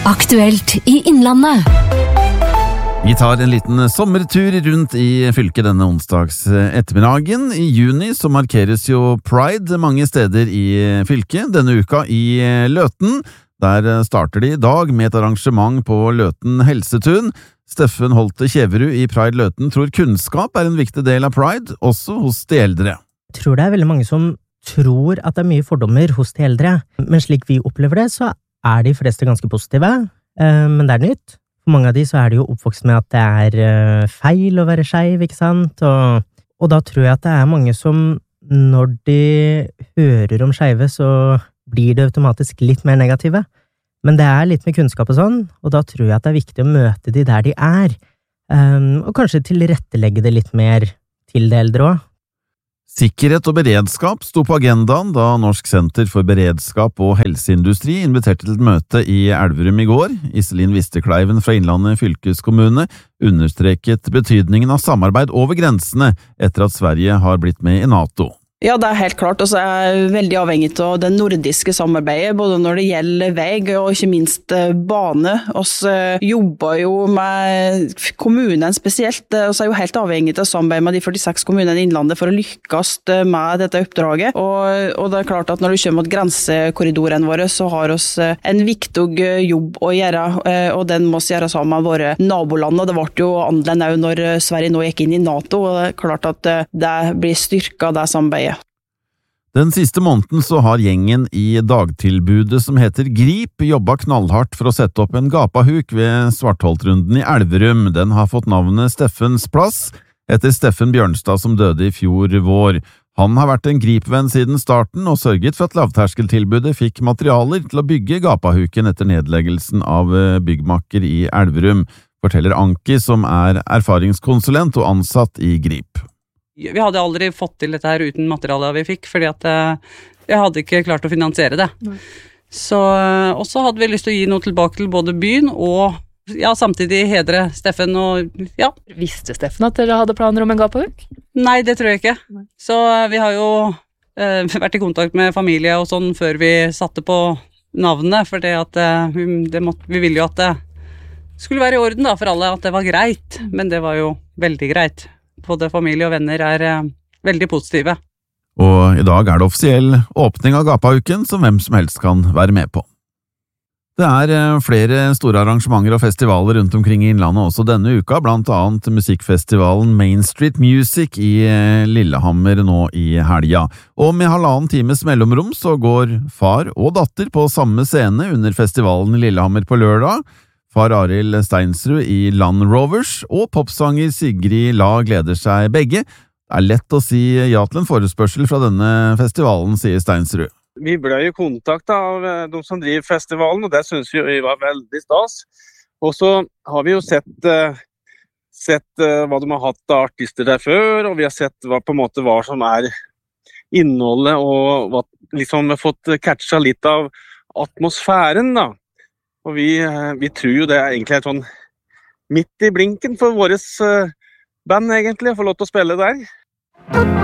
Aktuelt i Innlandet. Vi tar en liten sommertur rundt i fylket denne onsdags ettermiddagen. I juni så markeres jo Pride mange steder i fylket. Denne uka i Løten. Der starter de i dag med et arrangement på Løten Helsetun. Steffen Holte Kjeverud i Pride Løten tror kunnskap er en viktig del av Pride, også hos de eldre. Jeg tror det er veldig mange som tror at det er mye fordommer hos de eldre, men slik vi opplever det, så er de fleste ganske positive, men det er nytt. For mange av de så er de jo oppvokst med at det er feil å være skeiv, ikke sant? Og da tror jeg at det er mange som, når de hører om skeive, så blir det automatisk litt mer negative. Men det er litt med kunnskap og sånn, og da tror jeg at det er viktig å møte de der de er, og kanskje tilrettelegge det litt mer til det eldre også. Sikkerhet og beredskap sto på agendaen da Norsk Senter for Beredskap og Helseindustri inviterte til et møte i Elverum i går. Iselin Vistekleiven fra Innlandet fylkeskommune understreket betydningen av samarbeid over grensene etter at Sverige har blitt med i NATO. Ja, det er helt klart. Og så er jeg veldig avhengig av det nordiske samarbeidet, både når det gjelder vei og ikke minst bane. Vi jobber jo med kommunen spesielt, og så er jo helt avhengig av samarbeid med de 46 kommunene i Innlandet for å lykkes med dette oppdraget. Og det er klart at når det kommer mot grensekorridorene våre, så har vi en viktig jobb å gjøre, og den må vi gjøre sammen med våre naboland. Og det ble jo annerledes når Sverige nå gikk inn i NATO, og det er klart at det blir styrket det samarbeidet. Den siste måneden så har gjengen i dagtilbudet som heter Grip jobbet knallhardt for å sette opp en gapahuk ved Svartholtrunden i Elverum. Den har fått navnet Steffens plass, etter Steffen Bjørnstad som døde i fjor vår. Han har vært en Grip-venn siden starten og sørget for at lavterskeltilbudet fikk materialer til å bygge gapahuken etter nedleggelsen av byggmakker i Elverum, forteller Anki som er erfaringskonsulent og ansatt i Grip. Vi hadde aldri fått til dette her uten materialet vi fikk, fordi at jeg hadde ikke klart å finansiere det. Så også hadde vi lyst til å gi noe tilbake til både byen og samtidig hedre Steffen og Visste Steffen at dere hadde planer om en gapahuk? Nei, det tror jeg ikke. Så vi har jo vært i kontakt med familie og sånn før vi satte på navnet, fordi at vi ville jo at det skulle være i orden da, for alle, at det var greit, men det var jo veldig greit. Både familie og venner er veldig positive. Og i dag er det offisiell åpning av gapahuken som hvem som helst kan være med på. Det er flere store arrangementer og festivaler rundt omkring i Innlandet også denne uka, blant annet musikkfestivalen Main Street Music i Lillehammer nå i helga. Og med 1,5 times mellomrom så går far og datter på samme scene under festivalen i Lillehammer på lørdag. Far Arild Steinsrud i Land Rovers og popsanger Sigrid La gleder seg begge. Det er lett å si ja til en forespørsel fra denne festivalen, sier Steinsrud. Vi ble jo kontaktet av de som driver festivalen, og det synes vi var veldig stas. Og så har vi jo sett hva de har hatt av artister der før, og vi har sett hva som er innholdet, og liksom vi har fått catchet litt av atmosfæren da. Og vi tror jo det er egentlig sånn midt i blinken for våres band egentlig, å få lov til å spille der.